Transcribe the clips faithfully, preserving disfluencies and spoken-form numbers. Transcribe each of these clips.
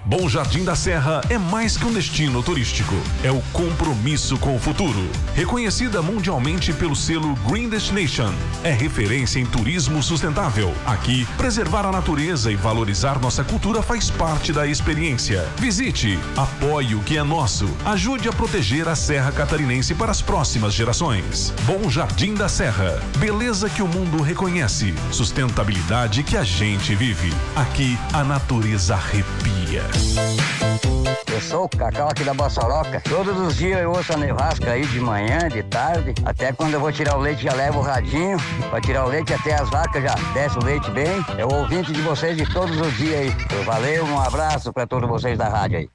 Bom Jardim da Serra é mais que um destino turístico, é o compromisso com o futuro. Reconhecida mundialmente pelo selo Green Destination, é referência em turismo sustentável. Aqui, preservar a natureza e valorizar nossa cultura faz parte da experiência. Visite, apoie o que é nosso, ajude a proteger a Serra Catarinense para as próximas gerações. Bom Jardim da Serra, beleza que o mundo reconhece, sustentabilidade que a gente vive. Aqui, a natureza arrepia. Eu sou o Cacau aqui da Bossoroca. Todos os dias eu ouço a nevasca aí de manhã, de tarde. Até quando eu vou tirar o leite, já levo o radinho. Pra tirar o leite, até as vacas já desce o leite bem. É o ouvinte de vocês de todos os dias aí. Valeu, um abraço pra todos vocês da rádio aí.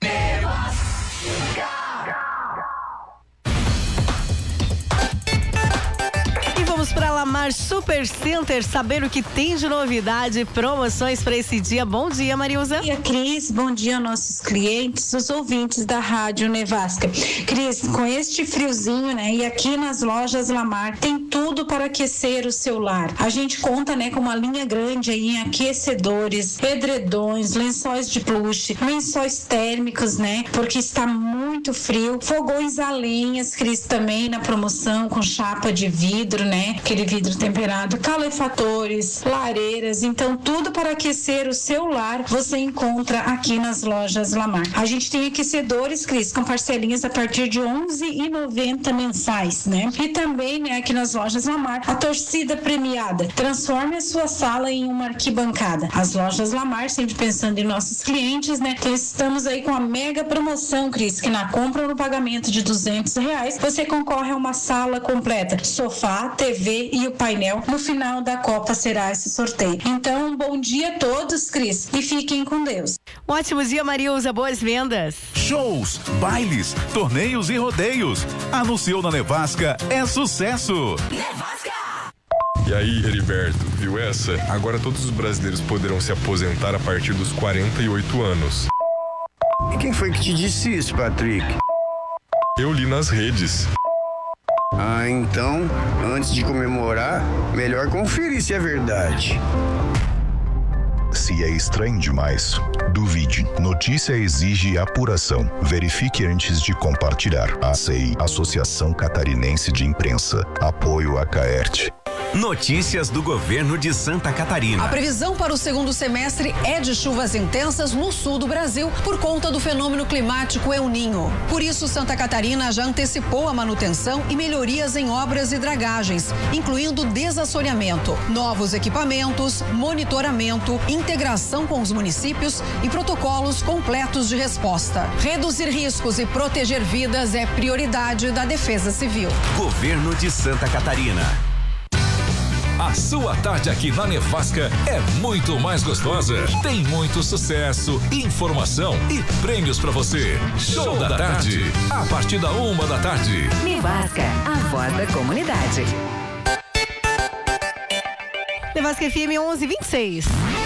Para Lamar Super Center, saber o que tem de novidade, promoções para esse dia. Bom dia, Marilza. Bom dia, Cris. Bom dia, nossos clientes, os ouvintes da Rádio Nevasca. Cris, com este friozinho, né? E aqui nas lojas Lamar tem tudo para aquecer o seu lar. A gente conta, né, com uma linha grande aí em aquecedores, edredões, lençóis de plush, lençóis térmicos, né? Porque está muito frio. Fogões a lenhas, Cris, também na promoção com chapa de vidro, né? Aquele vidro temperado, calefatores, lareiras, então tudo para aquecer o seu lar você encontra aqui nas lojas Lamar. A gente tem aquecedores, Cris, com parcelinhas a partir de onze reais e noventa centavos mensais, né? E também, né, aqui nas lojas Lamar, a torcida premiada. Transforme a sua sala em uma arquibancada. As lojas Lamar, sempre pensando em nossos clientes, né? Então estamos aí com a mega promoção, Cris, que na compra ou no pagamento de duzentos reais, você concorre a uma sala completa, sofá, T V e o painel. No final da Copa será esse sorteio. Então, um bom dia a todos, Cris, e fiquem com Deus. Um ótimo dia, Marilza. Boas vendas. Shows, bailes, torneios e rodeios. Anunciou na Nevasca, é sucesso. Nevasca! E aí, Heriberto, viu essa? Agora todos os brasileiros poderão se aposentar a partir dos quarenta e oito anos. E quem foi que te disse isso, Patrick? Eu li nas redes. Ah, então, antes de comemorar, melhor conferir se é verdade. Se é estranho demais, duvide. Notícia exige apuração. Verifique antes de compartilhar. A C I, Associação Catarinense de Imprensa. Apoio a Caerte. Notícias do governo de Santa Catarina. A previsão para o segundo semestre é de chuvas intensas no sul do Brasil por conta do fenômeno climático El Niño. Por isso, Santa Catarina já antecipou a manutenção e melhorias em obras e dragagens, incluindo desassoreamento, novos equipamentos, monitoramento, integração com os municípios e protocolos completos de resposta. Reduzir riscos e proteger vidas é prioridade da Defesa Civil. Governo de Santa Catarina. A sua tarde aqui na Nevasca é muito mais gostosa. Tem muito sucesso, informação e prêmios pra você. Show da tarde, a partir da uma da tarde. Nevasca, a voz da comunidade. Nevasca F M onze vinte e seis.